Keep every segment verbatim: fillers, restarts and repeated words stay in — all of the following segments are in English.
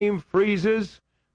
freezes,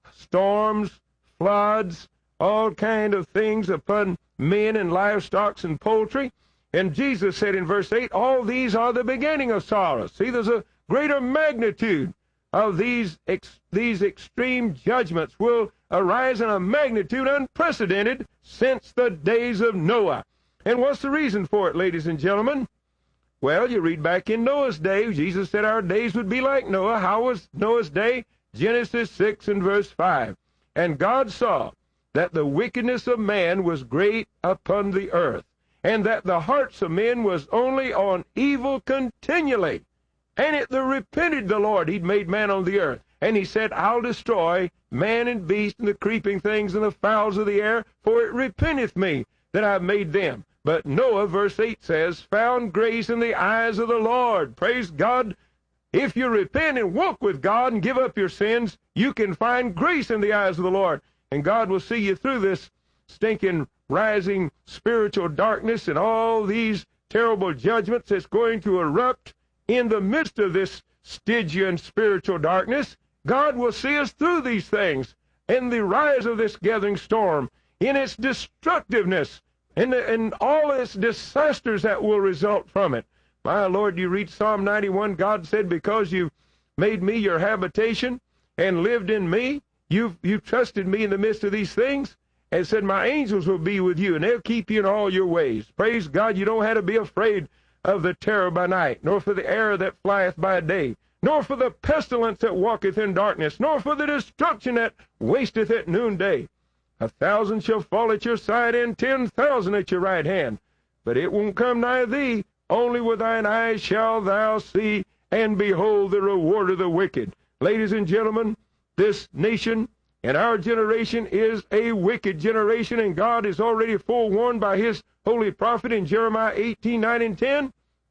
storms, floods, all kind of things upon men and livestock and poultry. And Jesus said in verse eight, all these are the beginning of sorrows. See, there's a greater magnitude of these ex these extreme judgments will arise in a magnitude unprecedented since the days of Noah. And what's the reason for it, ladies and gentlemen? Well, you read back in Noah's day, Jesus said our days would be like Noah. How was Noah's day? Genesis six and verse five. And God saw that the wickedness of man was great upon the earth, and that the hearts of men was only on evil continually. And it the repented the Lord, he'd made man on the earth. And he said, I'll destroy man and beast and the creeping things and the fowls of the air, for it repenteth me that I've made them. But Noah, verse eight says, found grace in the eyes of the Lord. Praise God. If you repent and walk with God and give up your sins, you can find grace in the eyes of the Lord. And God will see you through this stinking, rising spiritual darkness and all these terrible judgments that's going to erupt in the midst of this Stygian spiritual darkness. God will see us through these things in the rise of this gathering storm, in its destructiveness, and, and all its disasters that will result from it. My Lord, you read Psalm ninety-one, God said, because you've made me your habitation and lived in me, you've, you've trusted me in the midst of these things, and said, my angels will be with you, and they'll keep you in all your ways. Praise God, you don't have to be afraid of the terror by night, nor for the arrow that flieth by day, nor for the pestilence that walketh in darkness, nor for the destruction that wasteth at noonday. A thousand shall fall at your side, and ten thousand at your right hand, but it won't come nigh thee. Only with thine eyes shall thou see, and behold the reward of the wicked. Ladies and gentlemen, this nation and our generation is a wicked generation, and God is already forewarned by his holy prophet in Jeremiah eighteen, nine, and ten.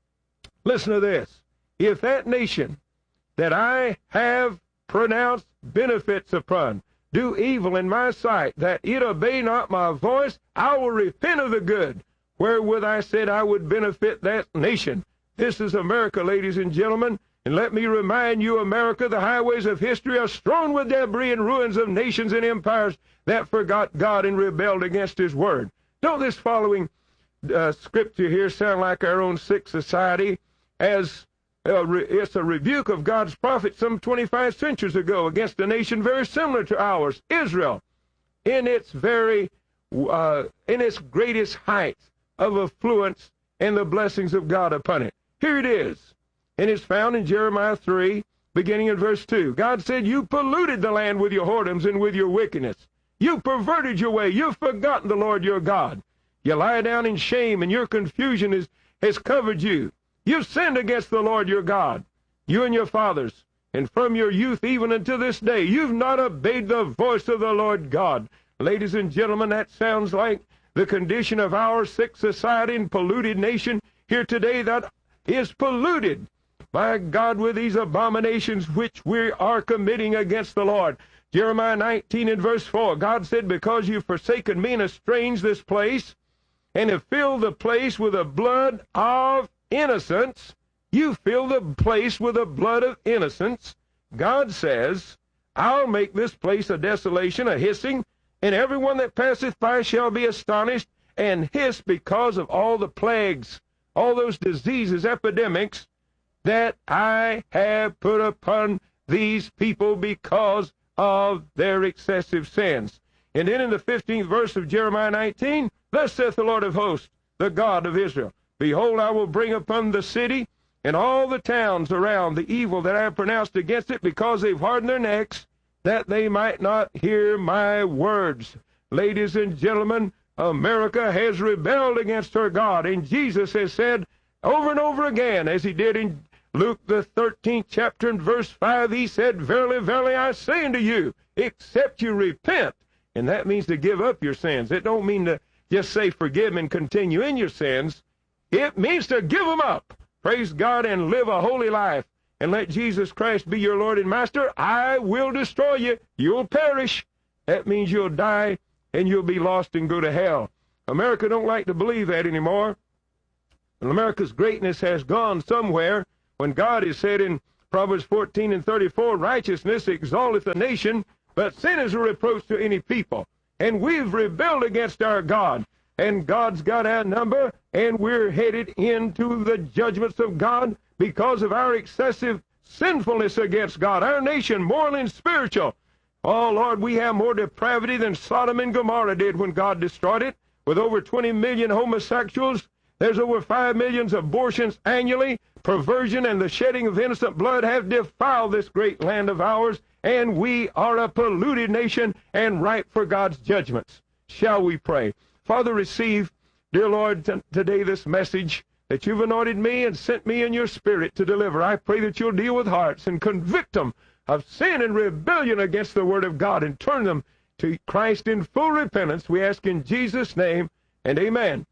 Listen to this. If that nation that I have pronounced benefits upon do evil in my sight, that it obey not my voice, I will repent of the good wherewith I said I would benefit that nation. This is America, ladies and gentlemen, and let me remind you, America, the highways of history are strewn with debris and ruins of nations and empires that forgot God and rebelled against his word. Don't this following uh, scripture here sound like our own sick society, as uh, re it's a rebuke of God's prophet some twenty-five centuries ago against a nation very similar to ours, Israel, in its very, uh, in its greatest height of affluence and the blessings of God upon it. Here it is, and it's found in Jeremiah three, beginning in verse two. God said, you polluted the land with your whoredoms and with your wickedness. You perverted your way. You've forgotten the Lord your God. You lie down in shame, and your confusion is, has covered you. You've sinned against the Lord your God, you and your fathers, and from your youth even unto this day, you've not obeyed the voice of the Lord God. Ladies and gentlemen, that sounds like the condition of our sick society and polluted nation here today, that is polluted by God with these abominations which we are committing against the Lord. Jeremiah nineteen and verse four, God said, because you've forsaken me and estranged this place, and have filled the place with the blood of innocence, you fill the place with the blood of innocence. God says, I'll make this place a desolation, a hissing, and everyone that passeth by shall be astonished and hiss because of all the plagues, all those diseases, epidemics that I have put upon these people because of their excessive sins. And then in the fifteenth verse of Jeremiah nineteen, thus saith the Lord of hosts, the God of Israel, behold, I will bring upon the city and all the towns around the evil that I have pronounced against it, because they've hardened their necks, that they might not hear my words. Ladies and gentlemen, America has rebelled against her God, and Jesus has said over and over again, as he did in Luke the thirteenth chapter and verse five, he said, verily, verily, I say unto you, except you repent, and that means to give up your sins. It don't mean to just say forgive and continue in your sins. It means to give them up, praise God, and live a holy life, and let Jesus Christ be your Lord and Master. I will destroy you. You'll perish. That means you'll die and you'll be lost and go to hell. America don't like to believe that anymore. And America's greatness has gone somewhere when God has said in Proverbs fourteen and thirty-four, righteousness exalteth a nation, but sin is a reproach to any people. And we've rebelled against our God, and God's got our number, and we're headed into the judgments of God because of our excessive sinfulness against God. Our nation, moral and spiritual. Oh, Lord, we have more depravity than Sodom and Gomorrah did when God destroyed it, with over twenty million homosexuals. There's over five million abortions annually. Perversion and the shedding of innocent blood have defiled this great land of ours, and we are a polluted nation and ripe for God's judgments. Shall we pray? Father, receive, dear Lord, t- today this message that you've anointed me and sent me in your spirit to deliver. I pray that you'll deal with hearts and convict them of sin and rebellion against the word of God and turn them to Christ in full repentance. We ask in Jesus' name, and amen.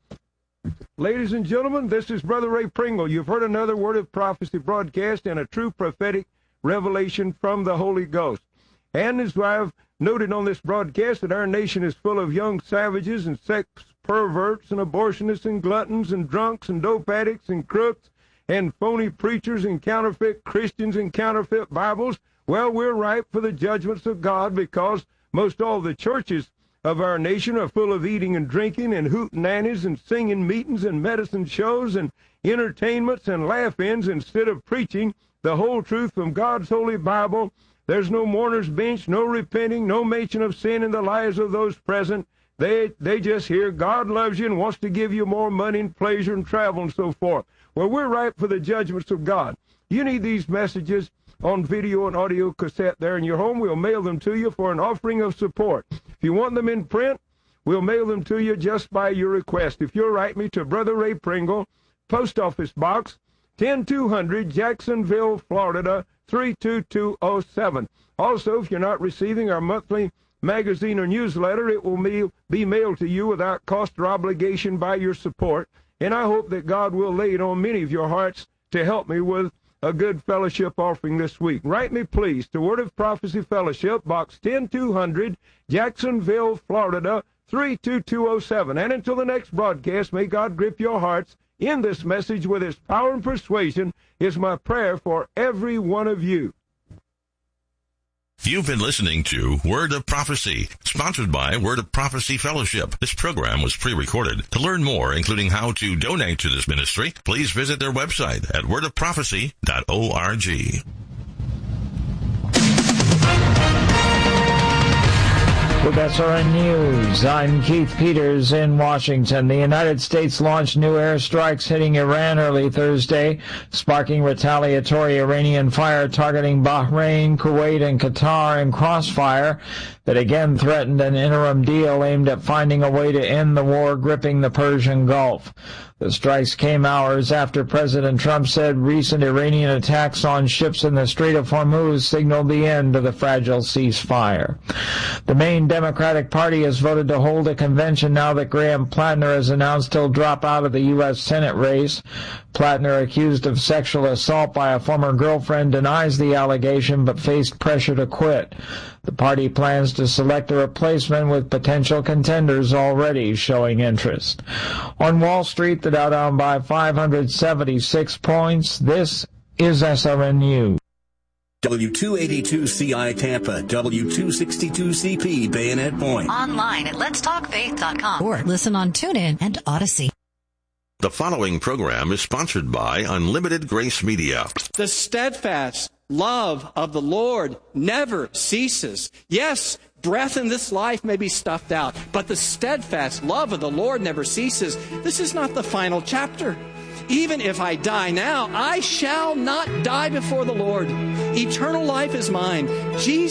Ladies and gentlemen, this is Brother Ray Pringle. You've heard another Word of Prophecy broadcast and a true prophetic revelation from the Holy Ghost. And as I've noted on this broadcast, that our nation is full of young savages and sex perverts and abortionists and gluttons and drunks and dope addicts and crooks and phony preachers and counterfeit Christians and counterfeit Bibles. Well, we're ripe for the judgments of God because most all the churches of our nation are full of eating and drinking and hootenannies and singing meetings and medicine shows and entertainments and laugh-ins instead of preaching the whole truth from God's holy Bible. There's no mourner's bench, no repenting, no mention of sin in the lives of those present. They they just hear God loves you and wants to give you more money and pleasure and travel and so forth. Well, we're ripe for the judgments of God. You need these messages on video and audio cassette there in your home. We'll mail them to you for an offering of support. If you want them in print, we'll mail them to you just by your request. If you'll write me to Brother Ray Pringle, Post Office Box ten two hundred, Jacksonville, Florida, three two two oh seven. Also, if you're not receiving our monthly magazine or newsletter, it will mail, be mailed to you without cost or obligation by your support. And I hope that God will lay it on many of your hearts to help me with a good fellowship offering this week. Write me, please, to Word of Prophecy Fellowship, Box ten two hundred, Jacksonville, Florida, three two two oh seven. And until the next broadcast, may God grip your hearts in this message with His power and persuasion is my prayer for every one of you. You've been listening to Word of Prophecy, sponsored by Word of Prophecy Fellowship. This program was pre-recorded. To learn more, including how to donate to this ministry, please visit their website at word of prophecy dot org. With S R N News, I'm Keith Peters in Washington. The United States launched new airstrikes hitting Iran early Thursday, sparking retaliatory Iranian fire targeting Bahrain, Kuwait, and Qatar in crossfire that again threatened an interim deal aimed at finding a way to end the war gripping the Persian Gulf. The strikes came hours after President Trump said recent Iranian attacks on ships in the Strait of Hormuz signaled the end of the fragile ceasefire. The main Democratic Party has voted to hold a convention now that Graham Plattner has announced he'll drop out of the U S Senate race. Plattner, accused of sexual assault by a former girlfriend, denies the allegation but faced pressure to quit. The party plans to select a replacement with potential contenders already showing interest. On Wall Street, the Dow down by five hundred seventy-six points. This is S R N News. W two eighty-two C I Tampa, W two sixty-two C P Bayonet Point. Online at lets talk faith dot com or listen on TuneIn and Odyssey. The following program is sponsored by Unlimited Grace Media. The steadfast love of the Lord never ceases. Yes, breath in this life may be stuffed out, but the steadfast love of the Lord never ceases. This is not the final chapter. Even if I die now, I shall not die before the Lord. Eternal life is mine. Jesus